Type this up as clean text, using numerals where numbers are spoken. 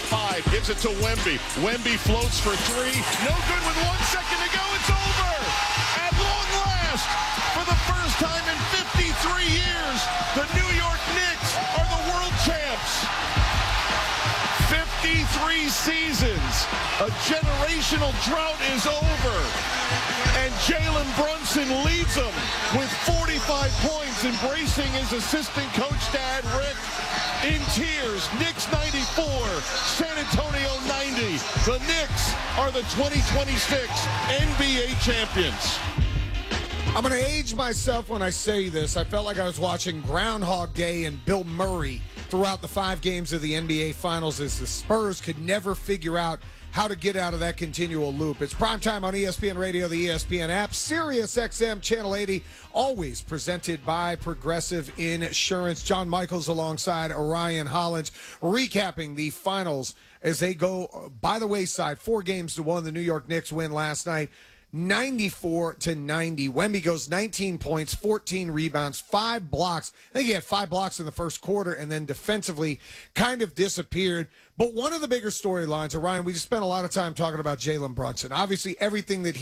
with 5. Gives it to Wemby. Wemby floats for 3. No good with 1 second to go. It's over. At long last, for the first time in 53 years, the New York Knicks are the world champs. 53 seasons. A generational drought is over. And Jalen Brunson leads them with 45 points, embracing his assistant coach, Dad Rick, in tears. Knicks 94, San Antonio 90. The Knicks are the 2026 NBA champions. I'm going to age myself when I say this. I felt like I was watching Groundhog Day and Bill Murray throughout the 5 games of the NBA Finals as the Spurs could never figure out how to get out of that continual loop. It's primetime on ESPN Radio, the ESPN app, Sirius XM Channel 80, always presented by Progressive Insurance. John Michaels alongside Orion Hollins, recapping the finals as they go by the wayside. 4 games to 1. The New York Knicks win last night, 94-90. Wemby goes 19 points, 14 rebounds, 5 blocks. I think he had 5 blocks in the first quarter and then defensively kind of disappeared. But one of the bigger storylines, Orion, we just spent a lot of time talking about Jalen Brunson. Obviously, everything that